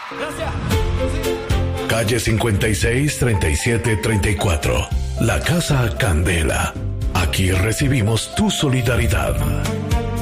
Calle 56 37 34. La Casa Candela. Aquí recibimos tu solidaridad.